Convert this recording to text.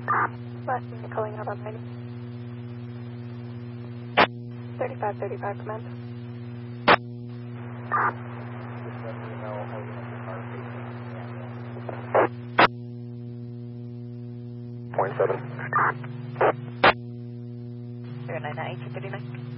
Last unit calling out on 90. 3535, command. Just let me know how you want the car facing. 0.7. 099 8239.